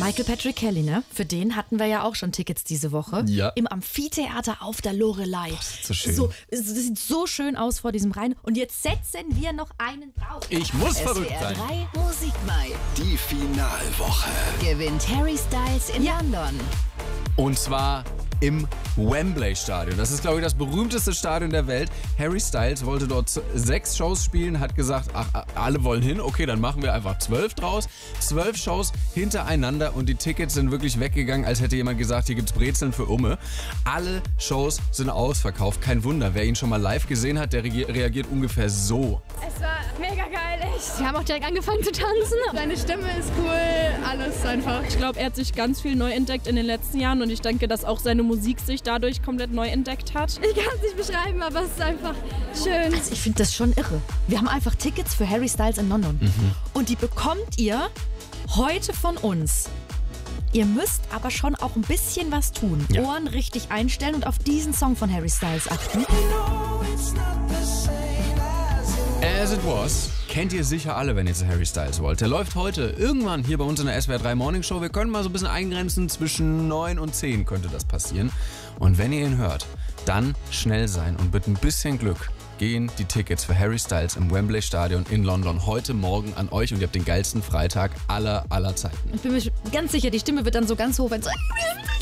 Michael Patrick Kelly, ne? Für den hatten wir ja auch schon Tickets diese Woche. Ja. Im Amphitheater auf der Loreley. So schön. Das sieht so schön aus vor diesem Rhein. Und jetzt setzen wir noch einen drauf. Ich muss verrückt SWR sein. 3 Musikmai. Die Finalwoche. Gewinnt Harry Styles in London. Und zwar im Wembley-Stadion. Das ist, glaube ich, das berühmteste Stadion der Welt. Harry Styles wollte dort 6 Shows spielen, hat gesagt, ach, alle wollen hin, okay, dann machen wir einfach 12 draus. 12 Shows hintereinander und die Tickets sind wirklich weggegangen, als hätte jemand gesagt, hier gibt's Brezeln für Umme. Alle Shows sind ausverkauft, kein Wunder. Wer ihn schon mal live gesehen hat, der reagiert ungefähr so. Es war mega geil, echt. Wir haben auch direkt angefangen zu tanzen. Seine Stimme ist cool, alles einfach. Ich glaube, er hat sich ganz viel neu entdeckt in den letzten Jahren und ich denke, dass auch seine Musik sich dadurch komplett neu entdeckt hat. Ich kann es nicht beschreiben, aber es ist einfach schön. Also ich finde das schon irre. Wir haben einfach Tickets für Harry Styles in London. Und die bekommt ihr heute von uns. Ihr müsst aber schon auch ein bisschen was tun. Ja. Ohren richtig einstellen und auf diesen Song von Harry Styles achten. As It Was kennt ihr sicher alle, wenn ihr zu Harry Styles wollt. Der läuft heute irgendwann hier bei uns in der SWR 3 Morning Show. Wir können mal so ein bisschen eingrenzen, zwischen 9 und 10 könnte das passieren. Und wenn ihr ihn hört, dann schnell sein und mit ein bisschen Glück gehen die Tickets für Harry Styles im Wembley Stadion in London heute Morgen an euch und ihr habt den geilsten Freitag aller Zeiten. Ich bin mir ganz sicher, die Stimme wird dann so ganz hoch, wenn so